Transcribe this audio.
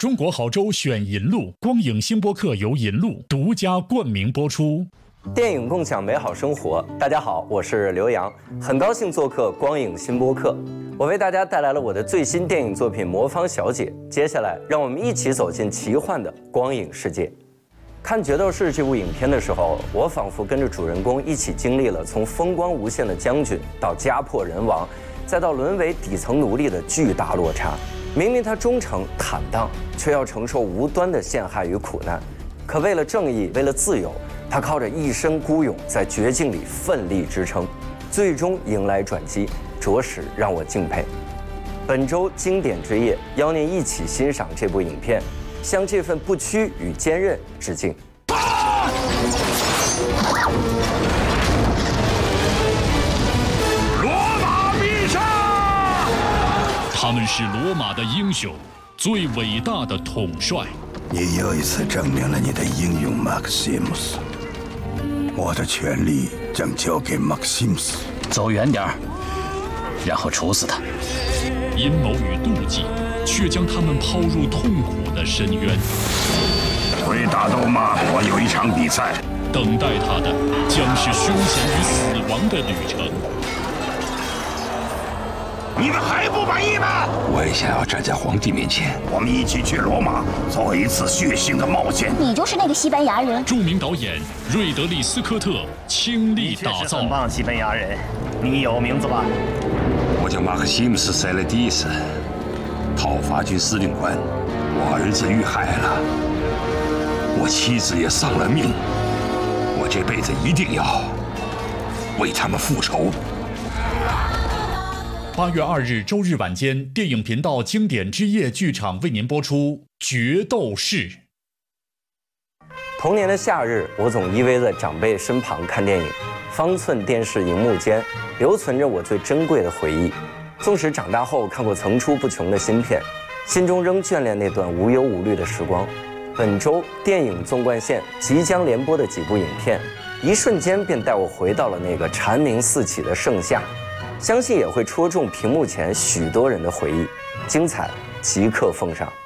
中国好州选银路，光影新播客由银路独家冠名播出。 电影共享美好生活，大家好，我是刘洋，很高兴做客光影新播客。我为大家带来了我的最新电影作品《魔方小姐》。接下来，让我们一起走进奇幻的光影世界。看《决斗士》这部影片的时候，我仿佛跟着主人公一起经历了从风光无限的将军到家破人亡，再到沦为底层奴隶的巨大落差。明明他忠诚坦荡，却要承受无端的陷害与苦难。可为了正义，为了自由，他靠着一身孤勇，在绝境里奋力支撑，最终迎来转机，着实让我敬佩。本周经典之夜，邀您一起欣赏这部影片，向这份不屈与坚韧致敬。 罗马必胜！ 他们是罗马的英雄，最伟大的统帅。 你又一次证明了你的英勇，马克西姆斯。我的权力将交给马克西姆斯。 走远点儿，然后处死他。 阴谋与妒忌，却将他们抛入痛苦的深渊。 会打斗吗？我有一场比赛。 等待他的将是凶险与死亡的旅程。 你们还不满意吗？ 我也想要站在皇帝面前。 我们一起去罗马，做一次血腥的冒险。 你就是那个西班牙人。 著名导演瑞德利·斯科特倾力打造。 很棒，西班牙人，你有名字吧？ 我叫马克西姆斯·塞雷蒂斯，讨伐军司令官。我儿子遇害了，我妻子也丧了命。我这辈子一定要为他们复仇。 8月2日周日晚间，电影频道经典之夜剧场为您播出《决斗士》。 童年的夏日，我总依偎在长辈身旁看电影，方寸电视荧幕间留存着我最珍贵的回忆。纵使长大后看过层出不穷的新片，心中仍眷恋那段无忧无虑的时光。本周电影纵贯线即将连播的几部影片，一瞬间便带我回到了那个蝉鸣四起的盛夏。相信也会戳中屏幕前许多人的回忆，精彩即刻奉上。